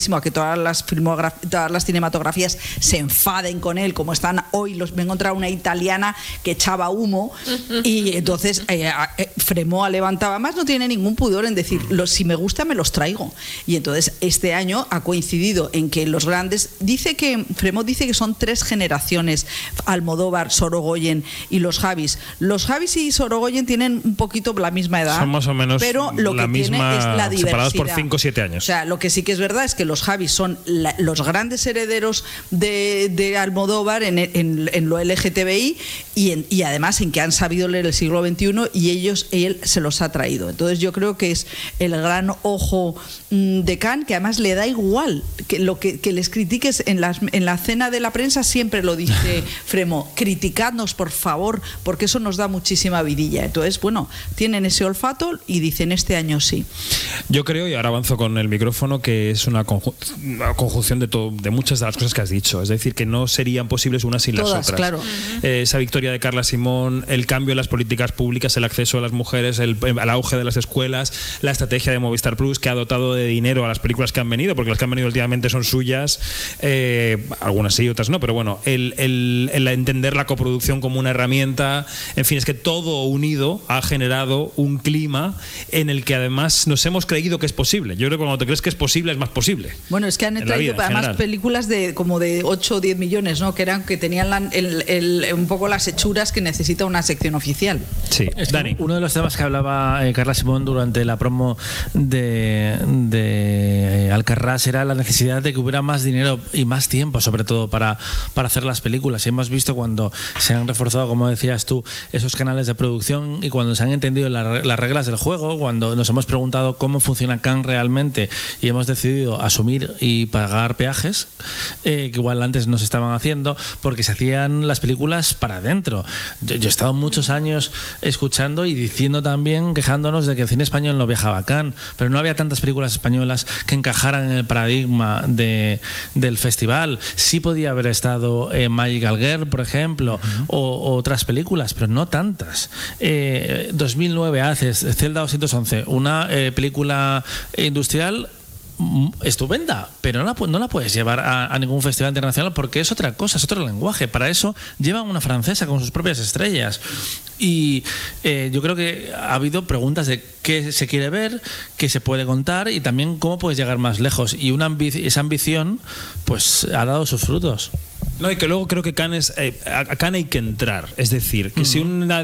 a que todas las cinematografías se enfaden con él, como están hoy. Me he encontrado una italiana que echaba humo y entonces Fremont levantaba más, no tiene ningún pudor en decir, si me gusta me los traigo. Y entonces este año ha coincidido en que los grandes, Fremont dice que son 3 generaciones, Almodóvar, Sorogoyen y los Javis. Los Javis y Sorogoyen tienen un poquito la misma edad, son más o menos pero lo la que misma, tiene es la diversidad. separados por 5 o 7 años. O sea, lo que sí que es verdad es que los Javis son los grandes herederos de Almodóvar en lo LGTBI y además en que han sabido leer el siglo XXI y él se los ha traído. Entonces yo creo que es el gran ojo de Cannes, que además le da igual que les critiques en la cena de la prensa, siempre lo dice Fremont, criticadnos por favor, porque eso nos da muchísima vidilla. Entonces, bueno, tienen ese olfato y dicen este año sí. Yo creo, y ahora avanzo con el micrófono, que es una conjunción de muchas de las cosas que has dicho. Es decir, que no serían posibles unas sin todas, las otras. Claro. Esa victoria de Carla Simón, el cambio en las políticas públicas, el acceso a las mujeres, el auge de las escuelas, la estrategia de Movistar Plus, que ha dotado de dinero a las películas que han venido, porque las que han venido últimamente son suyas, algunas sí, otras no, pero bueno, el entender la coproducción como una herramienta, en fin, es que todo unido ha generado un clima en el que además nos hemos creído que es posible. Yo creo que cuando te crees que es posible, es más posible. Bueno, es que han traído además películas de como de 8 o 10 millones, ¿no? Que tenían un poco las hechuras que necesita una sección oficial. Sí, Dani. Uno de los temas que hablaba Carla Simón durante la promo de Alcarrás era la necesidad de que hubiera más dinero y más tiempo, sobre todo para hacer las películas. Y hemos visto cuando se han reforzado, como decías tú, esos canales de producción y cuando se han entendido las reglas del juego, cuando nos hemos preguntado cómo funciona Cannes realmente y hemos decidido asumir y pagar peajes, que igual antes no se estaban haciendo, porque se hacían las películas para adentro. Yo he estado muchos años escuchando y diciendo también, quejándonos de que el cine español no viajaba a Cannes, pero no había tantas películas españolas que encajaran en el paradigma del festival. Sí podía haber estado Magical Girl, por ejemplo, o otras películas, pero no tantas. 2009 haces Celda 211, una película industrial estupenda, pero no la puedes llevar a ningún festival internacional porque es otra cosa, es otro lenguaje. Para eso llevan una francesa con sus propias estrellas. Y yo creo que ha habido preguntas de qué se quiere ver, qué se puede contar y también cómo puedes llegar más lejos. Y esa ambición pues ha dado sus frutos. No, y que luego creo que a Cannes hay que entrar. Es decir, que si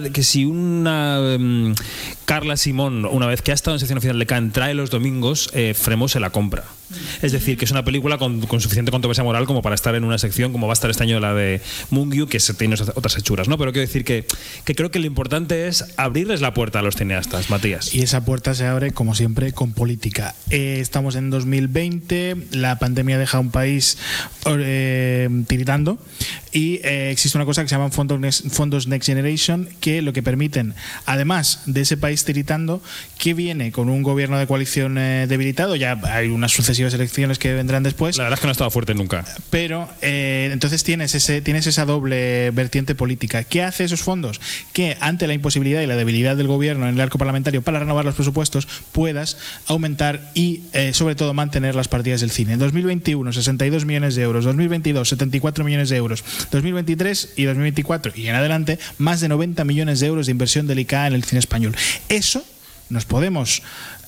una Carla Simón, una vez que ha estado en sección oficial de Cannes, trae los domingos, Fremont se la compra. Es decir, que es una película con suficiente controversia moral como para estar en una sección, como va a estar este año la de Mungiu, que tiene otras hechuras, ¿no? Pero quiero decir que creo que lo importante es abrirles la puerta a los cineastas, Matías. Y esa puerta se abre, como siempre, con política. Estamos en 2020, la pandemia deja un país tiritando y existe una cosa que se llaman fondos Next Generation, que lo que permiten, además de ese país tiritando, que viene con un gobierno de coalición debilitado, ya hay unas sucesivas elecciones que vendrán después. La verdad es que no ha estado fuerte nunca. Pero entonces tienes esa doble vertiente política. ¿Qué hace esos fondos? Que ante la imposibilidad y la debilidad del gobierno en el arco parlamentario para renovar los presupuestos, puedas aumentar y sobre todo mantener las partidas del cine. En 2021, 62 millones de euros. 2022, 74 millones de euros. 2023 y 2024 y en adelante, más de 90 millones de euros de inversión del ICA en el cine español. Eso nos podemos...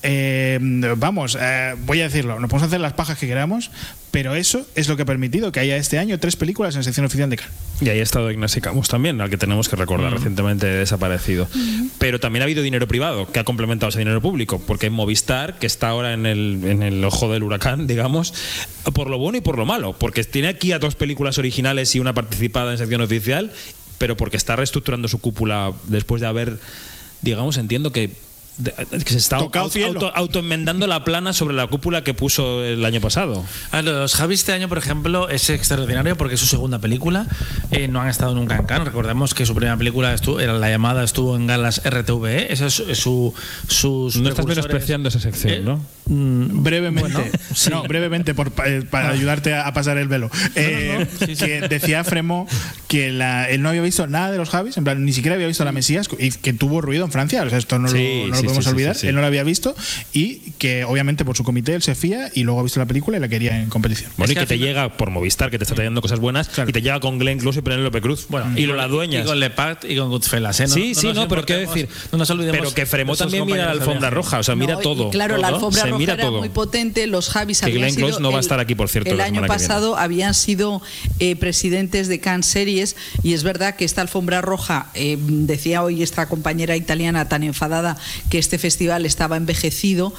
voy a decirlo, nos podemos hacer las pajas que queramos, pero eso es lo que ha permitido que haya este año 3 películas en sección oficial de Cannes. Y ahí ha estado Ignasi Camus también, al que tenemos que recordar, recientemente desaparecido. Pero también ha habido dinero privado que ha complementado ese dinero público, porque Movistar, que está ahora en el ojo del huracán, digamos, por lo bueno y por lo malo, porque tiene aquí a 2 películas originales y una participada en sección oficial, pero porque está reestructurando su cúpula después de haber, digamos, entiendo que se está autoenmendando la plana sobre la cúpula que puso el año pasado. Los Javi este año, por ejemplo, es extraordinario porque es su segunda película. No han estado nunca en Cannes. Recordemos que su primera película La Llamada estuvo en galas RTVE. Esa es su no estás menospreciando esa sección, ¿no? Brevemente, bueno, sí. No, brevemente para ayudarte a pasar el velo. Sí. Que decía Fremont que él no había visto nada de los Javis, en plan, ni siquiera había visto La Mesías, y que tuvo ruido en Francia. O sea, esto no lo podemos olvidar. Sí. Él no la había visto y que obviamente por su comité él se fía y luego ha visto la película y la quería en competición. Bueno, y que te llega por Movistar, que te está trayendo cosas buenas, y te llega con Glenn Close y Penélope Cruz. Bueno, y Lola Dueñas. Y con Lepard y con Goodfellas, ¿eh? Pero quiero decir, no nos olvidemos, pero que Fremont también mira la alfombra roja, o sea, mira No, todo. y claro, la alfombra roja mira era todo. muy potente. Los Javis Que habían Glenn Close sido no va a estar aquí, por cierto, el la año semana que pasado habían sido presidentes de Cannes Series, y es verdad que esta alfombra roja, decía hoy esta compañera italiana tan enfadada que este festival estaba envejecido.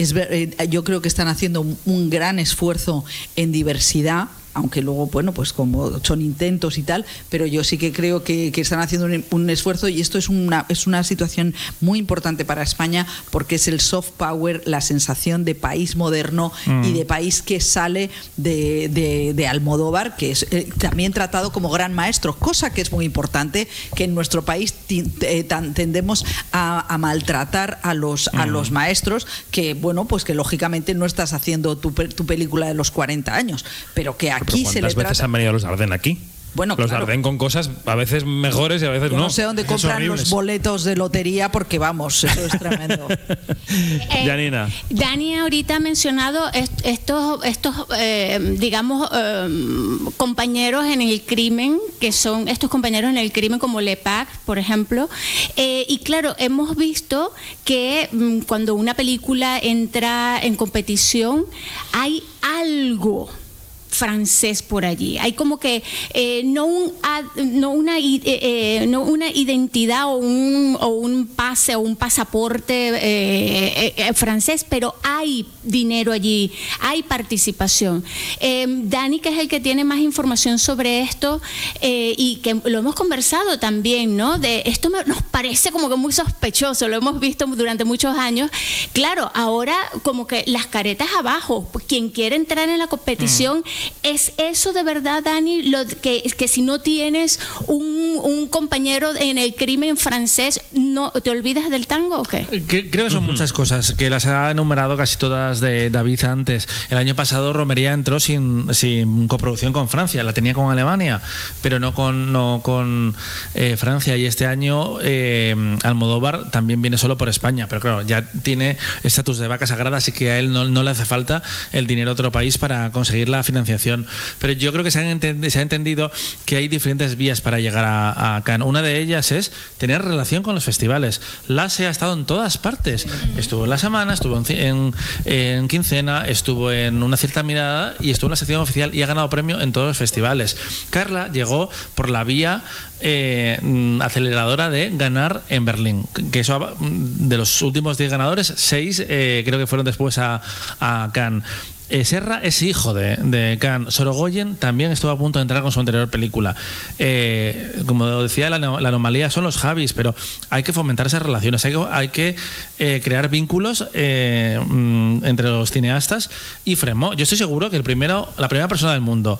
Yo creo que están haciendo un gran esfuerzo en diversidad, aunque luego, bueno, pues como son intentos y tal, pero yo sí que creo que están haciendo un esfuerzo, y esto es una situación muy importante para España, porque es el soft power, la sensación de país moderno y de país que sale de Almodóvar, que es también tratado como gran maestro, cosa que es muy importante, que en nuestro país tendemos a maltratar a los maestros, que bueno, pues que lógicamente no estás haciendo tu película de los 40 años, pero que aquí se le ¿Cuántas veces han venido los Arden aquí? Bueno, los claro. Arden con cosas a veces mejores y a veces Yo no. no sé dónde compran los boletos de lotería, porque vamos, eso es tremendo. Janina. Dani ahorita ha mencionado estos digamos, compañeros en el crimen, que son estos compañeros en el crimen como Lepac, por ejemplo. Y claro, hemos visto que cuando una película entra en competición, hay algo francés por allí. Hay como que no una identidad o un pase o un pasaporte francés, pero hay dinero allí, hay participación. Dani, que es el que tiene más información sobre esto, y que lo hemos conversado también, ¿no? De esto nos parece como que muy sospechoso, lo hemos visto durante muchos años. Claro, ahora como que las caretas abajo, quien quiere entrar en la competición. ¿Es eso de verdad, Dani, que si no tienes un compañero en el crimen francés, no te olvidas del tango o qué? Creo que son muchas cosas, que las ha enumerado casi todas de David antes. El año pasado Romería entró sin coproducción con Francia, la tenía con Alemania, pero no con Francia. Y este año Almodóvar también viene solo por España, pero claro, ya tiene estatus de vaca sagrada, así que a él no le hace falta el dinero de otro país para conseguir la financiación. Pero yo creo que se ha entendido que hay diferentes vías para llegar a Cannes. Una de ellas es tener relación con los festivales. LASE ha estado en todas partes. Estuvo en La Semana, estuvo en Quincena, estuvo en Una Cierta Mirada y estuvo en la sección oficial y ha ganado premio en todos los festivales. Carla llegó por la vía aceleradora de ganar en Berlín, que eso, de los últimos 10 ganadores, 6 creo que fueron después a Cannes. Serra es hijo de Cannes. Sorogoyen también estuvo a punto de entrar con su anterior película. Como decía, la anomalía son los Javis, pero hay que fomentar esas relaciones, hay que crear vínculos entre los cineastas y Fremont. Yo estoy seguro que la primera persona del mundo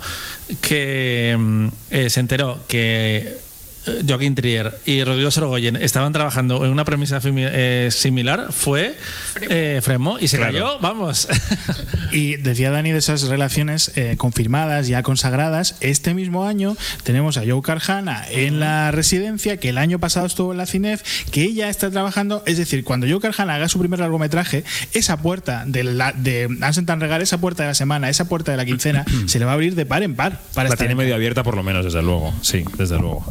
que se enteró que Joaquín Trier y Rodrigo Sorogoyen estaban trabajando en una premisa similar fue Fremont, y se cayó, vamos. Y decía Dani de esas relaciones confirmadas, ya consagradas. Este mismo año tenemos a Joe Carhana en La Residencia, que el año pasado estuvo en la Cinef, que ella está trabajando. Es decir, cuando Joe Carhana haga su primer largometraje, esa puerta de Ansen Tan Regal, esa puerta de la semana, esa puerta de la quincena, se le va a abrir de par en par. La tiene medio abierta, por lo menos, desde luego. Sí, desde luego.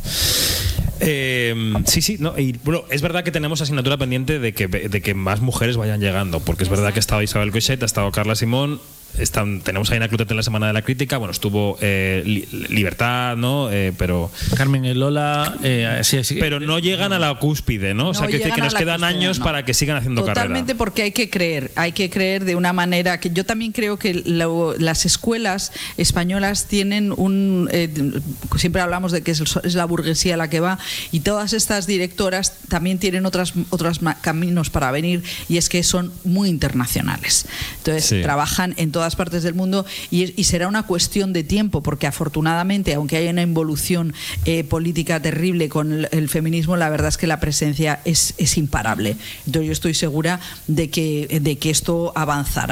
Sí, no, y bueno, es verdad que tenemos asignatura pendiente de que más mujeres vayan llegando, porque es verdad que ha estado Isabel Coixet, ha estado Carla Simón, tenemos a Aina Clotet en la Semana de la Crítica, bueno, estuvo Libertad, ¿no? Pero Carmen y Lola, sí. Pero no llegan a la cúspide, ¿no? O sea, que nos quedan años para que sigan haciendo carrera. Totalmente, porque hay que creer de una manera que yo también creo que las escuelas españolas tienen siempre hablamos de que es la burguesía la que va, y todas estas directoras también tienen otros caminos para venir, y es que son muy internacionales. Entonces, trabajan en todas partes del mundo, y será una cuestión de tiempo, porque afortunadamente, aunque hay una involución política terrible con el feminismo, la verdad es que la presencia es imparable. Entonces yo estoy segura de que esto avanzará.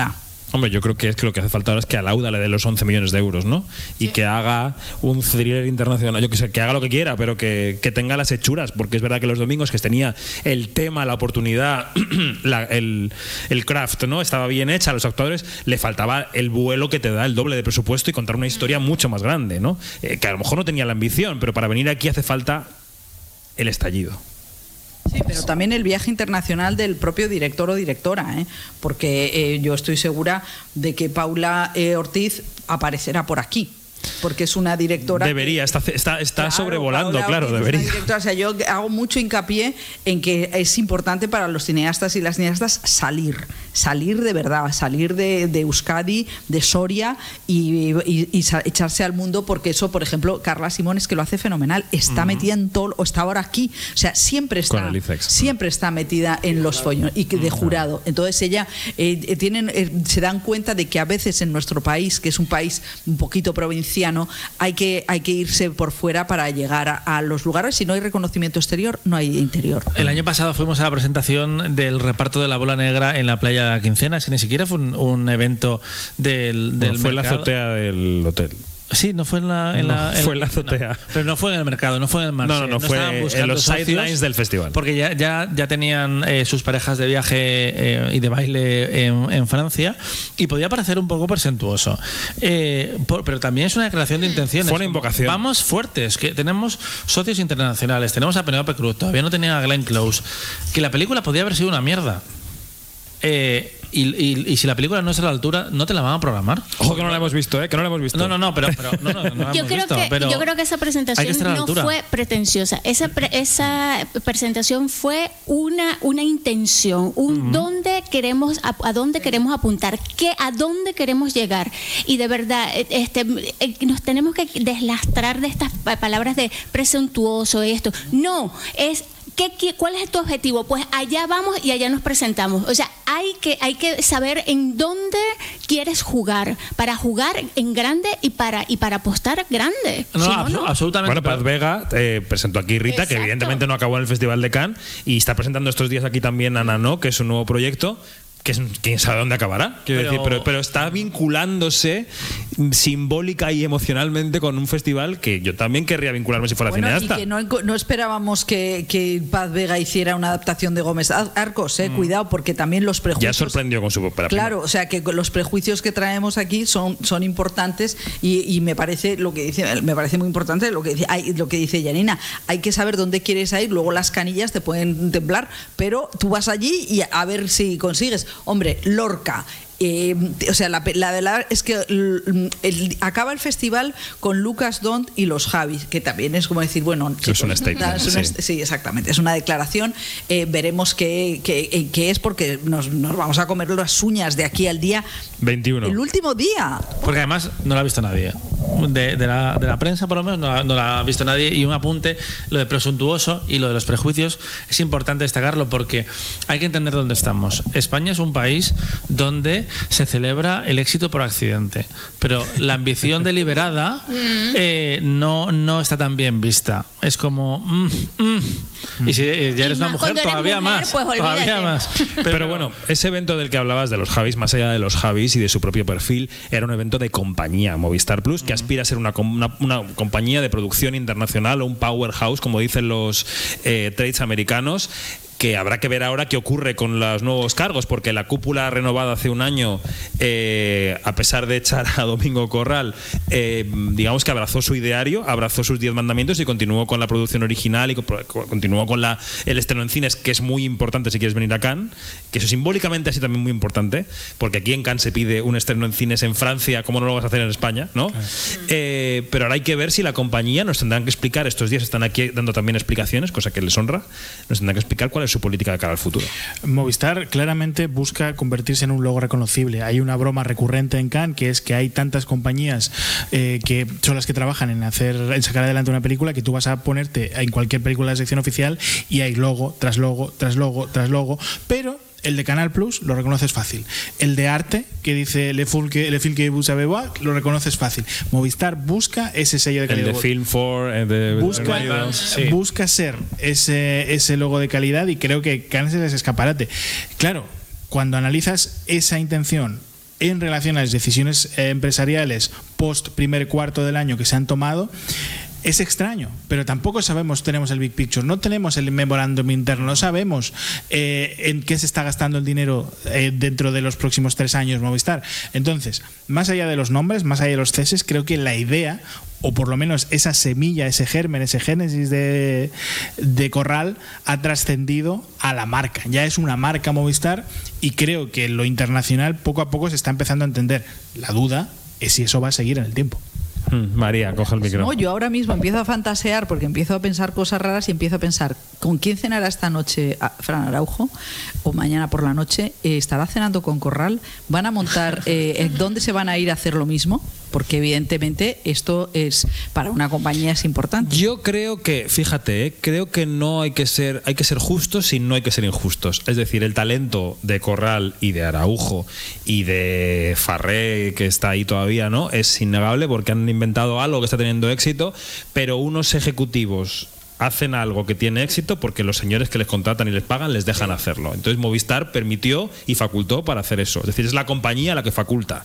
Hombre, yo creo que es que lo que hace falta ahora es que a Lauda le dé los 11 millones de euros, ¿no? Y que haga un thriller internacional, yo que sé, que haga lo que quiera, pero que tenga las hechuras, porque es verdad que los domingos que tenía el tema, la oportunidad, el craft, ¿no? Estaba bien hecha, a los actores le faltaba el vuelo que te da el doble de presupuesto y contar una historia mucho más grande, ¿no? Que a lo mejor no tenía la ambición, pero para venir aquí hace falta el estallido. Sí, pero también el viaje internacional del propio director o directora, porque yo estoy segura de que Paula Ortiz aparecerá por aquí. Porque es una directora. Debería, está claro, sobrevolando, Paula claro, Ortiz debería. O sea, yo hago mucho hincapié en que es importante para los cineastas y las cineastas salir de verdad, salir de Euskadi, de Soria y echarse al mundo, porque eso, por ejemplo, Carla Simón es que lo hace fenomenal, está metida en todo, o está ahora aquí, o sea, siempre está metida en los follones y de jurado. Entonces ella se dan cuenta de que a veces en nuestro país, que es un país un poquito provinciano, hay que irse por fuera para llegar a los lugares. Si no hay reconocimiento exterior, no hay interior. El año pasado fuimos a la presentación del reparto de La Bola Negra en la playa de Quincena, que ni siquiera fue un evento del fue mercado. en la azotea del hotel. Sí, no fue fue en la azotea. No, pero no fue en el mercado, no fue en el Marché. No fue en los sidelines del festival. Porque ya tenían sus parejas de viaje y de baile en Francia, y podía parecer un poco presuntuoso. Pero también es una declaración de intenciones. Fue una invocación. Vamos fuertes, que tenemos socios internacionales, tenemos a Penélope Cruz, todavía no tenía a Glenn Close, que la película podía haber sido una mierda. Y si la película no es a la altura, no te la van a programar. Ojo que no la hemos visto, que no la hemos visto. No la yo creo que esa presentación no fue pretenciosa. Esa presentación fue una intención, dónde queremos, a dónde queremos apuntar, a dónde queremos llegar. Y de verdad, nos tenemos que deslastrar de estas palabras de presuntuoso, esto. No, es ¿cuál es tu objetivo? Pues allá vamos y allá nos presentamos. O sea, hay que saber en dónde quieres jugar, para jugar en grande y para apostar grande. Absolutamente. Bueno, Paz Vega presentó aquí Rita, Exacto. que evidentemente no acabó en el Festival de Cannes, y está presentando estos días aquí también Ana No, que es un nuevo proyecto, que quién sabe dónde acabará. Pero está vinculándose simbólica y emocionalmente con un festival que yo también querría vincularme si fuera cineasta. Y que no esperábamos que Paz Vega hiciera una adaptación de Gómez Arcos, cuidado, porque también los prejuicios. Ya sorprendió con su ópera. Claro, o sea que los prejuicios que traemos aquí son importantes, y me parece muy importante lo que dice Janina. Hay que saber dónde quieres ir, luego las canillas te pueden temblar, pero tú vas allí y a ver si consigues. Hombre, Lorca. O sea, es que acaba el festival con Lucas Dont y los Javis, que también es como decir, bueno, es un statement. Sí, exactamente, es una declaración. Veremos qué es, porque nos vamos a comer las uñas de aquí al día 21. El último día. Porque además no la ha visto nadie. De la prensa, por lo menos, no la ha visto nadie. Y un apunte, lo de presuntuoso y lo de los prejuicios, es importante destacarlo, porque hay que entender dónde estamos. España es un país donde se celebra el éxito por accidente, pero la ambición deliberada no está tan bien vista. Es como y si ya eres una mujer, todavía más, pues todavía más. Pero bueno, ese evento del que hablabas de los Javis, más allá de los Javis y de su propio perfil, era un evento de compañía, Movistar Plus, que aspira a ser una compañía de producción internacional, o un powerhouse, como dicen los trades americanos, que habrá que ver ahora qué ocurre con los nuevos cargos, porque la cúpula renovada hace un año, a pesar de echar a Domingo Corral, digamos que abrazó su ideario, abrazó sus 10 mandamientos y continuó con la producción original y continuó con el estreno en cines, que es muy importante si quieres venir a Cannes, que eso simbólicamente ha sido también muy importante, porque aquí en Cannes se pide un estreno en cines en Francia, ¿cómo no lo vas a hacer en España? ¿No? Pero ahora hay que ver si la compañía nos tendrán que explicar, estos días están aquí dando también explicaciones, cosa que les honra, nos tendrán que explicar cuál es su política de cara al futuro. Movistar claramente busca convertirse en un logo reconocible. Hay una broma recurrente en Cannes, que es que hay tantas compañías que son las que trabajan en sacar adelante una película, que tú vas a ponerte en cualquier película de la sección oficial y hay logo tras logo tras logo tras logo, pero el de Canal Plus lo reconoces fácil. El de arte, que dice Le Film que vous savez voir, lo reconoces fácil. Movistar busca ese sello de calidad. El de Film 4, busca ser ese logo de calidad, y creo que Cannes es el escaparate. Claro, cuando analizas esa intención en relación a las decisiones empresariales post primer cuarto del año que se han tomado, es extraño, pero tampoco sabemos, tenemos el big picture, no tenemos el memorándum interno, no sabemos en qué se está gastando el dinero dentro de los próximos 3 años Movistar. Entonces, más allá de los nombres, más allá de los ceses, creo que la idea, o por lo menos esa semilla, ese germen, ese génesis de Corral, ha trascendido a la marca. Ya es una marca Movistar, y creo que lo internacional poco a poco se está empezando a entender. La duda es si eso va a seguir en el tiempo. María, coge el micrófono. No, yo ahora mismo empiezo a fantasear porque empiezo a pensar cosas raras y empiezo a pensar ¿con quién cenará esta noche Fran Araujo? O mañana por la noche ¿estará cenando con Corral? ¿Van a montar dónde se van a ir a hacer lo mismo? Porque evidentemente esto es para una compañía es importante. Yo creo que, fíjate, creo que no hay que ser justos y no hay que ser injustos. Es decir, el talento de Corral y de Araujo y de Farré, que está ahí todavía, ¿no? Es innegable porque han inventado algo que está teniendo éxito, pero unos ejecutivos hacen algo que tiene éxito porque los señores que les contratan y les pagan les dejan hacerlo. Entonces Movistar permitió y facultó para hacer eso. Es decir, es la compañía la que faculta.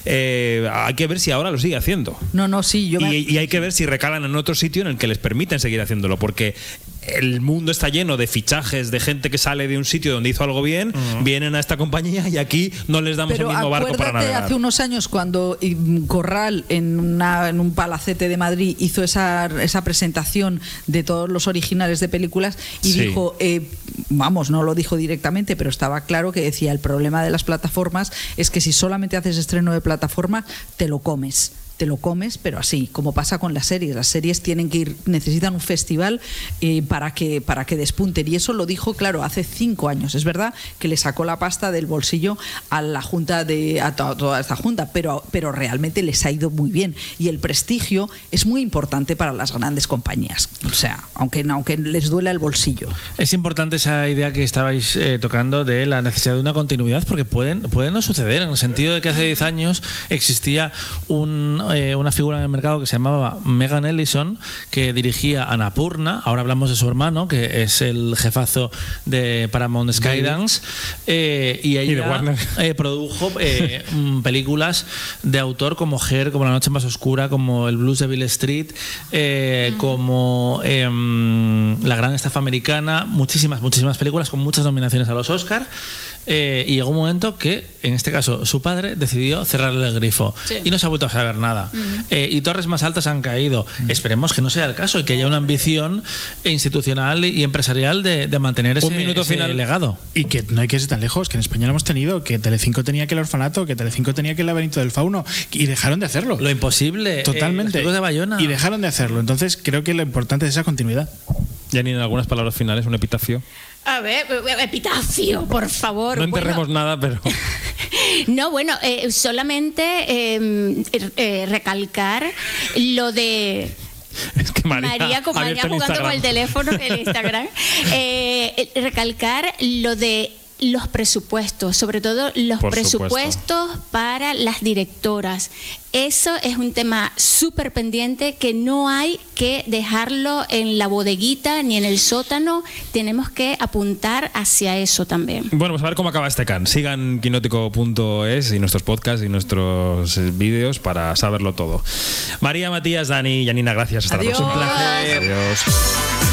Hay que ver si ahora lo sigue haciendo. No, sí. Y hay que ver si recalan en otro sitio en el que les permiten seguir haciéndolo, porque el mundo está lleno de fichajes de gente que sale de un sitio donde hizo algo bien, vienen a esta compañía y aquí no les damos el mismo barco para navegar. Hace unos años cuando Corral en un palacete de Madrid hizo esa presentación de todos los originales de películas y dijo, no lo dijo directamente, pero estaba claro que decía, el problema de las plataformas es que si solamente haces estreno de plataforma, te lo comes, pero así, como pasa con las series. Las series necesitan un festival para que despunten. Y eso lo dijo, claro, hace 5 años. Es verdad que le sacó la pasta del bolsillo a la junta a toda esta junta, pero realmente les ha ido muy bien. Y el prestigio es muy importante para las grandes compañías. O sea, aunque les duela el bolsillo. Es importante esa idea que estabais tocando de la necesidad de una continuidad, porque puede no suceder, en el sentido de que hace 10 años existía una figura en el mercado que se llamaba Megan Ellison, que dirigía Annapurna. Ahora hablamos de su hermano, que es el jefazo de Paramount Skydance, y ella produjo películas de autor como Her, como La noche más oscura, como El blues de Beale Street, como La gran estafa americana, muchísimas películas con muchas nominaciones a los Oscar. Y llegó un momento que, en este caso, su padre decidió cerrarle el grifo y no se ha vuelto a saber nada. Y torres más altas han caído. Esperemos que no sea el caso y que haya una ambición institucional y empresarial de mantener ese legado. Y que no hay que irse tan lejos, que en España lo hemos tenido, que Telecinco tenía que El orfanato, que Telecinco tenía que El laberinto del fauno, y dejaron de hacerlo. Lo imposible. Totalmente. Los de Bayona. Y dejaron de hacerlo. Entonces creo que lo importante es esa continuidad. Janine, algunas palabras finales, un epitafio. A ver, epitafio, por favor. No enterremos nada, pero... No, solamente recalcar lo de... Es que María jugando con el teléfono en el Instagram. Recalcar lo de los presupuestos, sobre todo los presupuestos para las directoras. Eso es un tema súper pendiente que no hay que dejarlo en la bodeguita ni en el sótano. Tenemos que apuntar hacia eso también. Bueno, pues a ver cómo acaba este Cannes. Sigan quinótico.es y nuestros podcasts y nuestros vídeos para saberlo todo. María, Matías, Dani y Janina, gracias. Hasta la próxima. Un placer. Adiós.